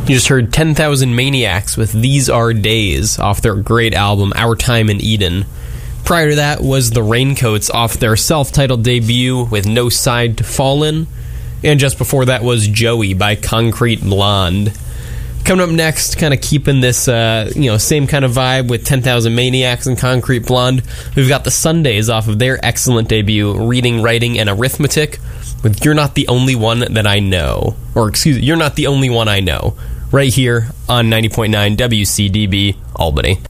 You just heard 10,000 Maniacs with These Are Days off their great album Our Time in Eden. Prior to that was the Raincoats off their self-titled debut with No Side to Fall In. And just before that was Joey by Concrete Blonde. Coming up next, kind of keeping this same kind of vibe with 10,000 Maniacs and Concrete Blonde, we've got the Sundays off of their excellent debut, Reading, Writing, and Arithmetic, with You're Not the Only One That I Know. You're Not the Only One I Know. Right here on 90.9 WCDB Albany.